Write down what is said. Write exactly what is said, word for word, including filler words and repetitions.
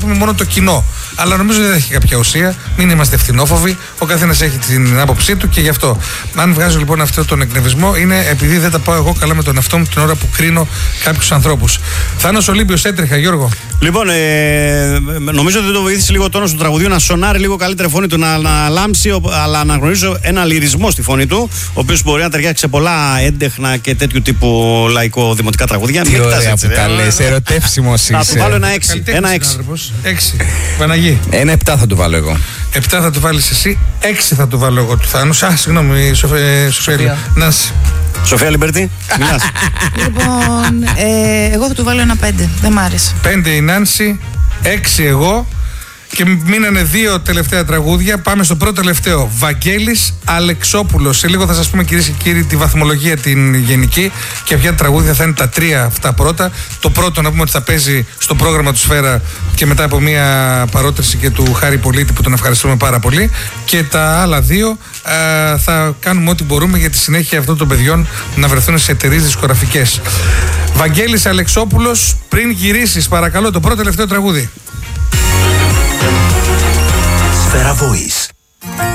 εκπροσωπούμε μόνο το κοινό. Αλλά νομίζω δεν έχει κάποια ουσία. Μην είμαστε ευθυνόφοβοι. Ο καθένας έχει την άποψή του και γι' αυτό. Αν βγάζω λοιπόν αυτό τον εκνευρισμό, είναι επειδή δεν τα πάω εγώ καλά με τον εαυτό μου την ώρα που κρίνω κάποιους ανθρώπους. Θάνος Ολύμπιος, έτρεχα, Γιώργο. Λοιπόν, ε, νομίζω ότι το βοήθησε λίγο ο τόνος του τραγουδίου να σονάρει λίγο καλύτερη φωνή του, να, να λάμψει, αλλά να γνωρίζω ένα λυρισμό στη φωνή του, ο οποίος μπορεί να ταιριάξει σε πολλά έντεχνα και τέτοιου τύπου λαϊκό-δημοτικά τραγουδιά. Τι ωραία που τα λες, ερωτεύσιμος είσαι. Θα του βάλω ένα έξι. Ένα έξι. έξι. Παναγί. Ένα επτά θα του βάλω εγώ. επτά θα του βάλεις εσύ, έξι θα του βάλω εγώ του Θάνους. Α, συγγνώμη, Σοφία. Νάση. Σοφία Λιμπερτή. Λοιπόν, ε, εγώ θα του βάλω ένα πέντε. Δεν μ' άρεσε. πέντε η Νάνση, έξι εγώ. Και μείνανε δύο τελευταία τραγούδια. Πάμε στο πρώτο τελευταίο. Βαγγέλης Αλεξόπουλος. Σε λίγο θα σας πούμε, κυρίες και κύριοι, τη βαθμολογία την γενική και ποια τραγούδια θα είναι τα τρία αυτά πρώτα. Το πρώτο να πούμε ότι θα παίζει στο πρόγραμμα του Σφαίρα και μετά από μια παρότριση και του Χάρη Πολίτη που τον ευχαριστούμε πάρα πολύ. Και τα άλλα δύο α, θα κάνουμε ό,τι μπορούμε για τη συνέχεια αυτών των παιδιών να βρεθούν σε εταιρείες δισκογραφικές. Βαγγέλης Αλεξόπουλος, πριν γυρίσεις, παρακαλώ, το πρώτο τελευταίο τραγούδι. Σφαίρα Voice.